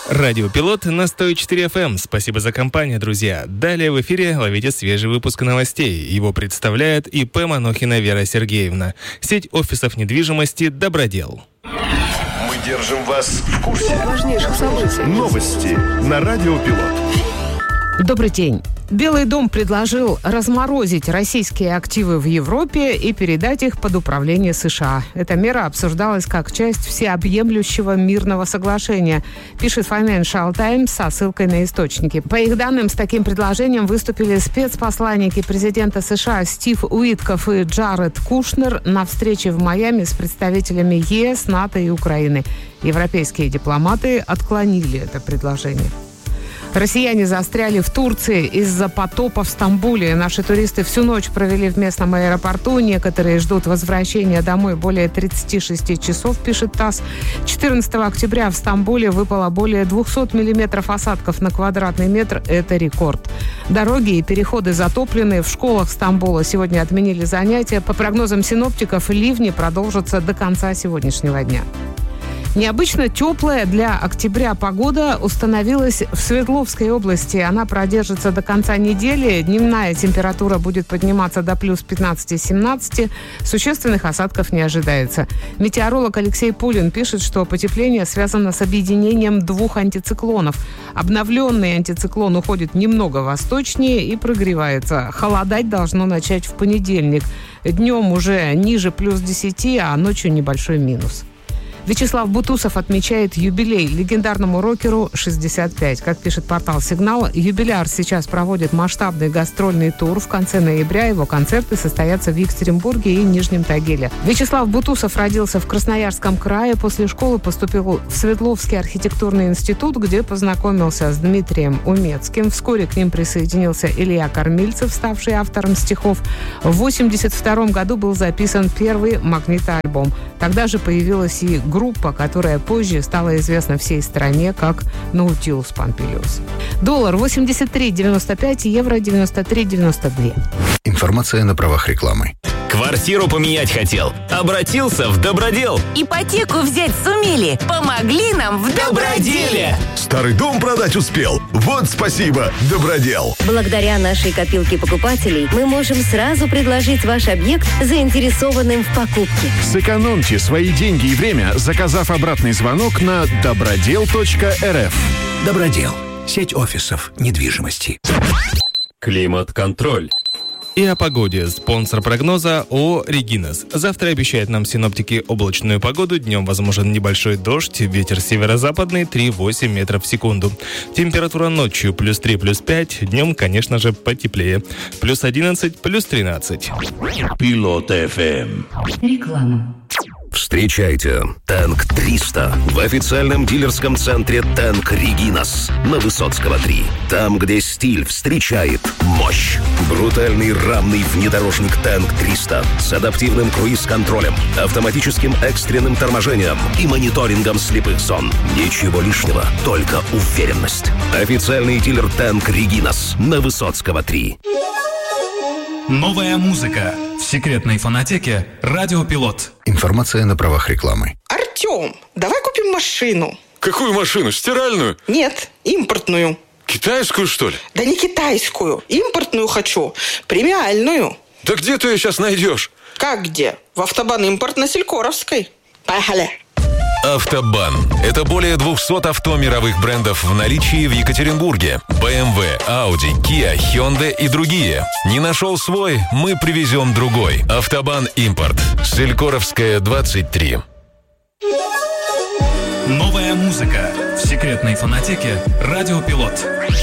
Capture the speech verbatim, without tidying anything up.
Радио Пилот на сто четыре эф эм. Спасибо за компанию, друзья. Далее в эфире ловите свежий выпуск новостей. Его представляет ИП Манохина Вера Сергеевна. Сеть офисов недвижимости «Добродел». Мы держим вас в курсе важнейших событий. Новости на Радио Пилот. Добрый день. Белый дом предложил разморозить российские активы в Европе и передать их под управление США. Эта мера обсуждалась как часть всеобъемлющего мирного соглашения, пишет Financial Times со ссылкой на источники. По их данным, с таким предложением выступили спецпосланники президента США Стив Уитков и Джаред Кушнер на встрече в Майами с представителями ЕС, НАТО и Украины. Европейские дипломаты отклонили это предложение. Россияне застряли в Турции из-за потопа в Стамбуле. Наши туристы всю ночь провели в местном аэропорту. Некоторые ждут возвращения домой более тридцати шести часов, пишет ТАСС. четырнадцатого октября в Стамбуле выпало более двухсот миллиметров осадков на квадратный метр. Это рекорд. Дороги и переходы затоплены. В школах Стамбула сегодня отменили занятия. По прогнозам синоптиков, ливни продолжатся до конца сегодняшнего дня. Необычно теплая для октября погода установилась в Свердловской области. Она продержится до конца недели. Дневная температура будет подниматься до плюс пятнадцати-семнадцати. Существенных осадков не ожидается. Метеоролог Алексей Пулин пишет, что потепление связано с объединением двух антициклонов. Обновленный антициклон уходит немного восточнее и прогревается. Холодать должно начать в понедельник. Днем уже ниже плюс десяти, а ночью небольшой минус. Вячеслав Бутусов отмечает юбилей. Легендарному рокеру шестьдесят пять. Как пишет портал «Сигнал», юбиляр сейчас проводит масштабный гастрольный тур. В конце ноября его концерты состоятся в Екатеринбурге и Нижнем Тагиле. Вячеслав Бутусов родился в Красноярском крае. После школы поступил в Свердловский архитектурный институт, где познакомился с Дмитрием Умецким. Вскоре к ним присоединился Илья Кормильцев, ставший автором стихов. В восемьдесят втором году был записан первый магнитоальбом. Тогда же появилась и группа, которая позже стала известна всей стране как Наутилус Помпилиус. Доллар восемьдесят три девяносто пять, евро девяносто три девяносто два. Информация на правах рекламы. Квартиру поменять хотел? Обратился в Добродел. Ипотеку взять сумели? Помогли нам в Доброделе. Старый дом продать успел? Вот спасибо, Добродел. Благодаря нашей копилке покупателей мы можем сразу предложить ваш объект заинтересованным в покупке. Сэкономьте свои деньги и время, заказав обратный звонок на добродел точка эр эф. Добродел. Сеть офисов недвижимости. Климат-контроль. И о погоде. Спонсор прогноза ООО «Регинас». Завтра обещают нам синоптики облачную погоду. Днем возможен небольшой дождь. Ветер северо-западный три-восемь метров в секунду. Температура ночью плюс три, плюс пять. Днем, конечно же, потеплее. Плюс одиннадцать, плюс тринадцать. Пилот эф эм. Реклама. Встречайте Танк триста в официальном дилерском центре Танк Регинас на Высоцкого три. Там, где стиль встречает мощь. Брутальный рамный внедорожник Танк триста с адаптивным круиз-контролем, автоматическим экстренным торможением и мониторингом слепых зон. Ничего лишнего, только уверенность. Официальный дилер Танк Регинас на Высоцкого три. Новая музыка в секретной фонотеке «Радио Пилот». Информация на правах рекламы. Артем, давай купим машину. Какую машину? Стиральную? Нет, импортную. Китайскую, что ли? Да не китайскую. Импортную хочу. Премиальную. Да где ты ее сейчас найдешь? Как где? В Автобан Импорт на Селькоровской. Поехали. Автобан – это более двухсот авто мировых брендов в наличии в Екатеринбурге. бэ эм вэ, Audi, Kia, Hyundai и другие. Не нашел свой? Мы привезем другой. Автобан Импорт. Селькоровская, двадцать три. Новая музыка в секретной фонотеке «Радио Пилот».